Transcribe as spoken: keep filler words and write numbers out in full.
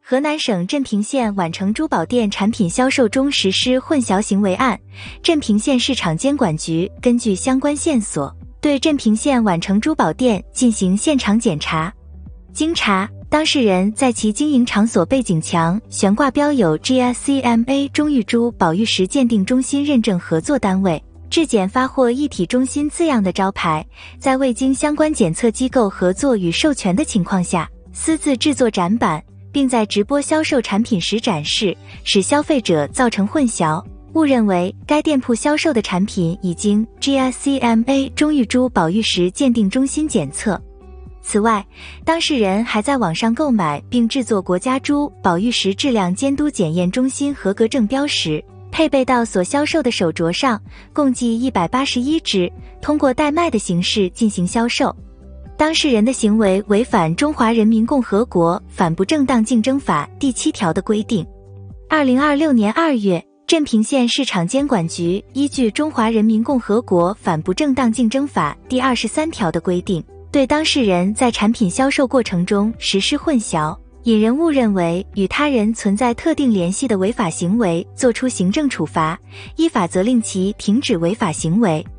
河南省镇平县宛城珠宝店产品销售中实施混淆行为案，镇平县市场监管局根据相关线索，对镇平县宛城珠宝店进行现场检查。经查，当事人在其经营场所背景墙悬挂标有 G S C M A 中玉珠宝玉石鉴定中心认证合作单位质检发货一体中心字样的招牌，在未经相关检测机构合作与授权的情况下，私自制作展板，并在直播销售产品时展示，使消费者造成混淆，误认为该店铺销售的产品已经 G S C M A 中玉珠宝玉石鉴定中心检测。此外，当事人还在网上购买并制作国家珠宝玉石质量监督检验中心合格证标时，配备到所销售的手镯上，共计一百八十一只，通过代卖的形式进行销售。当事人的行为违反《中华人民共和国反不正当竞争法》第七条的规定。二零二六年二月，镇平县市场监管局依据《中华人民共和国反不正当竞争法》第二十三条的规定，对当事人在产品销售过程中实施混淆，引人误认为与他人存在特定联系的违法行为，作出行政处罚，依法责令其停止违法行为。